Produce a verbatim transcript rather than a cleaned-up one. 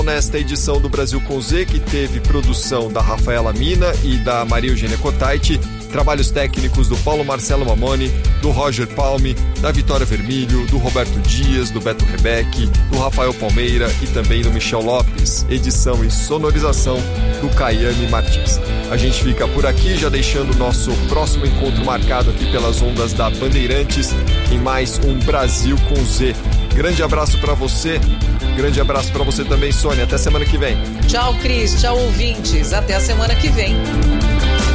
Nesta edição do Brasil com Z, que teve produção da Rafaela Mina e da Maria Eugênia Cotaiti, trabalhos técnicos do Paulo Marcelo Mamoni, do Roger Palme, da Vitória Vermilho, do Roberto Dias, do Beto Rebeck, do Rafael Palmeira e também do Michel Lopes. Edição e sonorização do Caiane Martins. A gente fica por aqui, já deixando o nosso próximo encontro marcado aqui pelas ondas da Bandeirantes em mais um Brasil com Z. Grande abraço para você, grande abraço para você também, Sônia. Até semana que vem. Tchau, Cris. Tchau, ouvintes. Até a semana que vem.